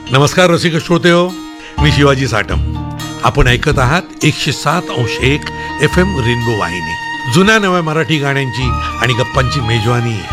नमस्कार रसिक श्रोते हो, मी शिवाजी साटम. आपण ऐकत आहात 107.1 FM रेनबो वाहिनी. जुन्या नव्या मराठी गाण्यांची आणि गप्पांची मेजवानी